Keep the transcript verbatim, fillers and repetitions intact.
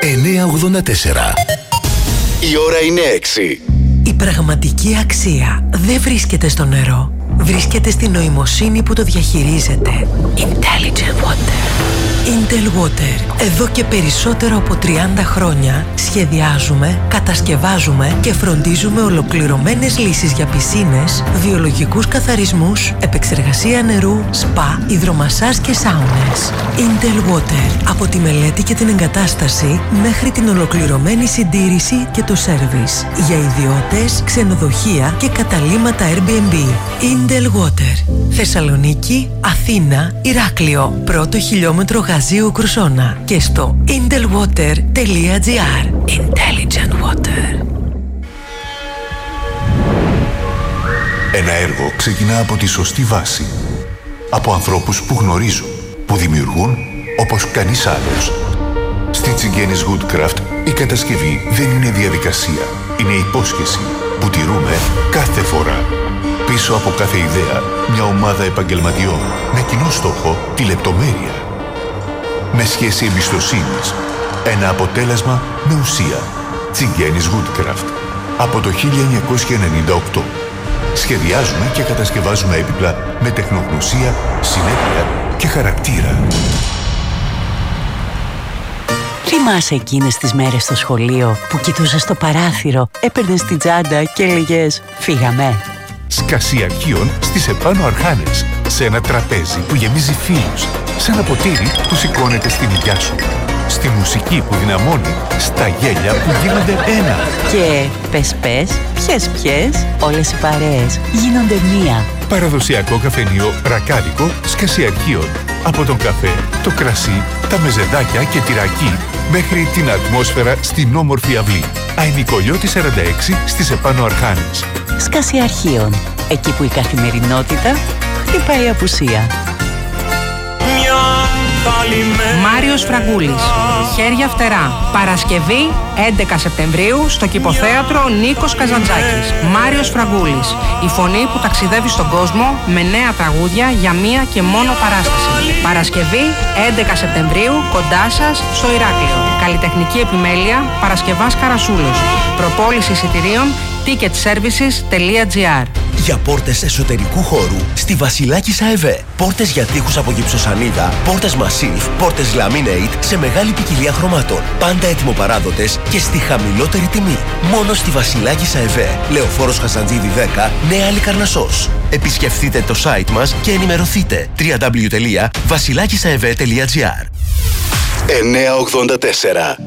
εννιακόσια ογδόντα τέσσερα. Η ώρα είναι έξι. Η πραγματική αξία δεν βρίσκεται στο νερό. Βρίσκεται στη νοημοσύνη που το διαχειρίζεται. Intelligent Water. Intel Water. Εδώ και περισσότερο από τριάντα χρόνια σχεδιάζουμε, κατασκευάζουμε και φροντίζουμε ολοκληρωμένες λύσεις για πισίνες, βιολογικούς καθαρισμούς, επεξεργασία νερού, σπα, υδρομασάζ και σάουνες. Intel Water. Από τη μελέτη και την εγκατάσταση μέχρι την ολοκληρωμένη συντήρηση και το σέρβις. Για ιδιώτες, ξενοδοχεία και καταλύματα Airbnb. Intel Water. Θεσσαλονίκη, Αθήνα, Ηράκλειο. Πρώτο χιλιόμετρο Γαζίου Κρουσόνα. Και στο intelwater τελεία gr. Intelligent Water. Ένα έργο ξεκινά από τη σωστή βάση. Από ανθρώπους που γνωρίζουν, που δημιουργούν όπως κανείς άλλος. Στη Τσιγκένης Woodcraft η κατασκευή δεν είναι διαδικασία. Είναι υπόσχεση που τηρούμε κάθε φορά. Πίσω από κάθε ιδέα, μια ομάδα επαγγελματιών με κοινό στόχο τη λεπτομέρεια. Με σχέση εμπιστοσύνης, ένα αποτέλεσμα με ουσία. Τσιγκένης Woodcraft. Από το χίλια εννιακόσια ενενήντα οκτώ. Σχεδιάζουμε και κατασκευάζουμε έπιπλα με τεχνογνωσία, συνέπεια και χαρακτήρα. Θυμάσαι εκείνες τις μέρες στο σχολείο που κοιτούσες στο παράθυρο, έπαιρνες την τσάντα και έλεγες «Φύγαμε». Σκασί αρχείων στις επάνω Αρχάνες. Σε ένα τραπέζι που γεμίζει φίλους. Σε ένα ποτήρι που σηκώνεται στην υγειά σου. Στη μουσική που δυναμώνει. Στα γέλια που γίνονται ένα. Και πες πες, ποιες ποιες, όλες οι παρέες γίνονται μία. Παραδοσιακό καφενείο ρακάδικο Σκασί αρχείων. Από τον καφέ, το κρασί, τα μεζεδάκια και τυρακί μέχρι την ατμόσφαιρα στην όμορφη αυλή. Αϊνικολιώτη σαράντα έξι στις επάνω Αρχάνες. Σκασί αρχείων. Εκεί που η καθημερινότητα χτυπάει απουσία. Μάριος Φραγκούλης. Χέρια φτερά. Παρασκευή έντεκα Σεπτεμβρίου στο Κηποθέατρο Νίκος Καζαντζάκης. Μάριος Φραγκούλης. Η φωνή που ταξιδεύει στον κόσμο με νέα τραγούδια για μία και μόνο παράσταση. Παρασκευή έντεκα Σεπτεμβρίου κοντά σας στο Ηράκλειο. Καλλιτεχνική επιμέλεια Παρασκευάς Καρασούλος. Προπόληση εισιτηρίων ticket services τελεία gr. Για πόρτες εσωτερικού χώρου στη Βασιλάκης ΑΕΒ. Πόρτες για τοίχους από γυψοσανίδα, πόρτες Massif, πόρτες Laminate σε μεγάλη ποικιλία χρωμάτων. Πάντα έτοιμο-παράδοτες και στη χαμηλότερη τιμή. Μόνο στη Βασιλάκης ΑΕΒ. Λεωφόρος Χαζαντζίδη δέκα, Νέα Λικαρνασσός. Επισκεφτείτε το site μας και ενημερωθείτε. double-u double-u double-u τελεία βασιλάκης αεβ τελεία gr. εννιακόσια ογδόντα τέσσερα.